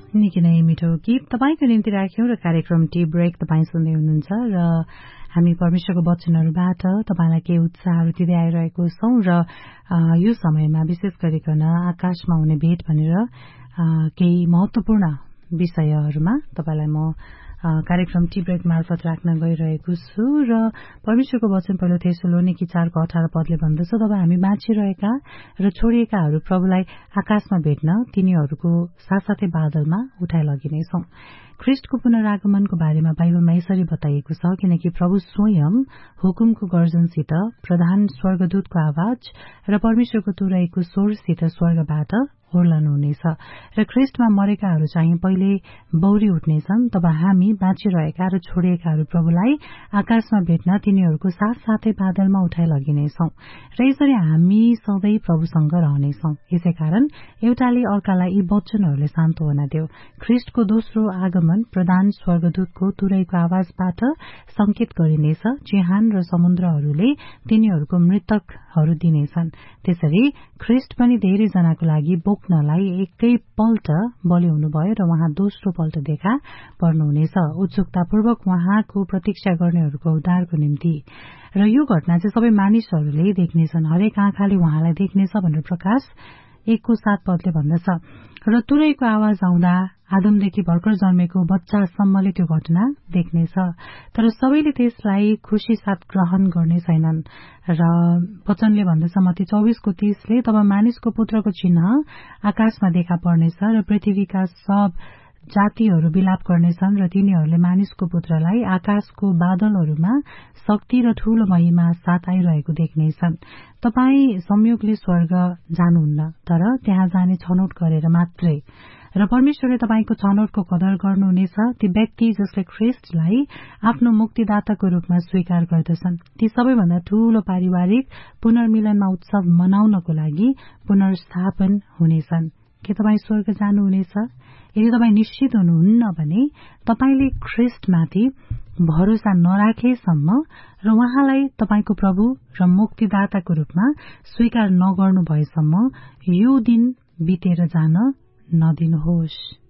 निकै नै मिठो गीत तपाईको निम्ति राख्यौं र कार्यक्रम टी ब्रेक तपाई सुन्दै हुनुहुन्छ र हामी परमेश्वरको वचनहरूबाट तपाईलाई केही उत्साहहरू दिँदै आइरहेको छौं र यो समयमा विशेष गरिकन आकाशमा हुने भेट भनेर केही महत्वपूर्ण विषयहरूमा तपाईलाई म कार्यक्रम टी ब्रेक मार्फत राख्न गइरहेको छु र परमेश्वरको वचन पहिलो थेसलोनिकी 4:18 पदले भन्दछ, तब हामी बाँचिरहेका र छोडिएकाहरू प्रभुलाई आकाशमा भेट्न तिनीहरूको साथसाथै बादलमा उठाइ लगिनेछौं। ख्रीष्टको पुनरागमनको बारेमा बाइबलमा यसरी बताइएको छ, किनकि प्रभु स्वयं हुकुमको गर्जनसित, प्रधान स्वर्गदूतको आवाज र परमेश्वरको तुरैको स्वरसित स्वर्गबाट ओर्लनुहुनेछ र ख्रीष्टमा मरेकाहरू चाहिँ पहिले बौरी उठ्नेछन्। तब हामी बाँचिरहेका र छोडिएकाहरू प्रभुलाई आकाशमा भेट्न तिनीहरूको साथसाथै बादलमा उठाइ लगिनेछौं र यसरी हामी सधैँ प्रभुसँग रहनेछौं। यसैकारण एउटाले अर्कालाई यी वचनहरूले सान्त्वना देऊ। ख्रीष्टको दोस्रो आगमन प्रधान स्वर्गदूतको तुरैको आवाजबाट संकेत गरिनेछ। चिहान र समुद्रहरूले तिनीहरूको मृतकहरू दिनेछन्। त्यसरी ख्रीष्ट पनि धेरै जनाको लागि बोक्नलाई एकै पल्ट बलि हुनुभयो र उहाँ दोस्रो पल्ट देखा पर्नुहुनेछ, उत्सुकतापूर्वक उहाँको प्रतीक्षा गर्नेहरूको उद्धारको निम्ति। र यो घटना चाहिँ सबै मानिसहरूले देख्नेछन्, हरेक आँखाले उहाँलाई देख्नेछ भनेर प्रकाश 1:7 पदले भन्दछ। र तुरैको आवाज आउँदा आदमदेखि भर्खर जन्मेको बच्चासम्मले त्यो घटना देख्नेछ, तर सबैले त्यसलाई खुशी साथ ग्रहण गर्ने छैनन्। र वचनले भन्दछ मत्ती 24:30ले, तब मानिसको पुत्रको चिन्ह आकाशमा देखा पर्नेछ र पृथ्वीका सब जातिहरू विलाप गर्नेछन् र तिनीहरूले मानिसको पुत्रलाई आकाशको बादलहरूमा शक्ति र ठूलो महिमा साथ आइरहेको देख्नेछन्। तपाई संयोगले स्वर्ग जानुहुन्न, तर त्यहाँ जाने छनौट गरेर मात्रै। र परमेश्वरले तपाईको छनौटको कदर गर्नुहुनेछ। ती व्यक्ति जसले ख्रीष्टलाई आफ्नो मुक्तिदाताको रूपमा स्वीकार गर्दछन्, ती सबैभन्दा ठूलो पारिवारिक पुनर्मिलनमा उत्सव मनाउनको लागि पुनर्स्थापन हुनेछन्। के तपाई स्वर्ग जानुहुनेछ? यदि तपाई निश्चित हुनुहुन्न भने तपाईले ख्रीष्टमाथि भरोसा नराखेसम्म र उहाँलाई तपाईको प्रभु र मुक्तिदाताको रूपमा स्वीकार नगर्नु भएसम्म यो दिन बितेर जान नदिनुहोस्।